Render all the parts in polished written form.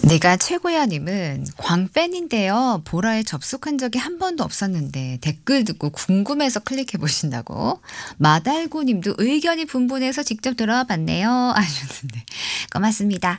내가 최고야 님은 광팬인데요. 보라에 접속한 적이 한 번도 없었는데 댓글 듣고 궁금해서 클릭해 보신다고. 마달고 님도 의견이 분분해서 직접 들어와 봤네요. 하셨는데 고맙습니다.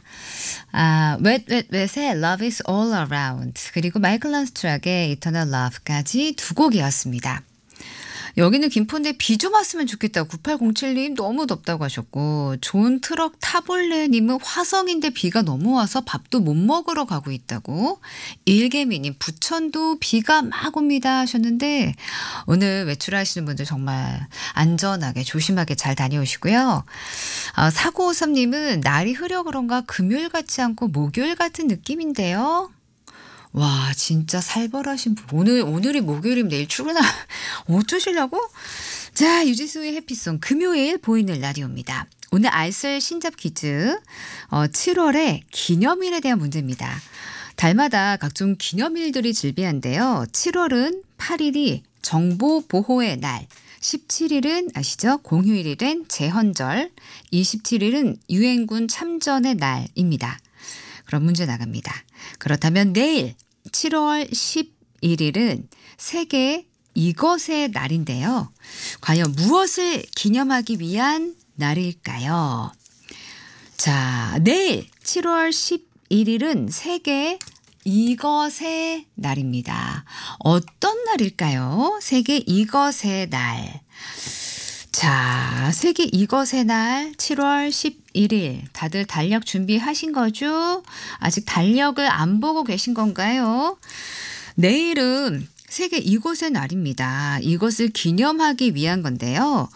웻의 Love is all around 그리고 마이클 런스트락의 Eternal Love까지 두 곡이었습니다. 여기는 김포인데 비 좀 왔으면 좋겠다고 9807님 너무 덥다고 하셨고 좋은 트럭 타볼레님은 화성인데 비가 너무 와서 밥도 못 먹으러 가고 있다고 일개미님 부천도 비가 막 옵니다 하셨는데 오늘 외출하시는 분들 정말 안전하게 조심하게 잘 다녀오시고요. 4953님은 날이 흐려 그런가 금요일 같지 않고 목요일 같은 느낌인데요. 와 진짜 살벌하신 분. 오늘이 목요일이면 내일 출근하 어쩌시려고? 자 유지수의 해피송 금요일 보이는 라디오입니다. 오늘 알쓸 신잡 퀴즈 7월의 기념일에 대한 문제입니다. 달마다 각종 기념일들이 즐비한데요. 7월은 8일이 정보보호의 날 17일은 아시죠? 공휴일이 된 제헌절 27일은 유엔군 참전의 날입니다. 그럼 문제 나갑니다. 그렇다면 내일 7월 11일은 세계 이것의 날인데요. 과연 무엇을 기념하기 위한 날일까요? 자, 내일 7월 11일은 세계 이것의 날입니다. 어떤 날일까요? 세계 이것의 날. 자, 세계 이것의 날 7월 11일 다들 달력 준비하신 거죠? 아직 달력을 안 보고 계신 건가요? 내일은 세계 이것의 날입니다. 이것을 기념하기 위한 건데요.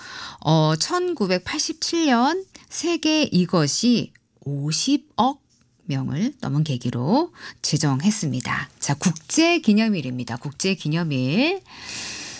1987년 세계 이것이 50억 명을 넘은 계기로 지정했습니다. 자, 국제기념일입니다. 국제기념일.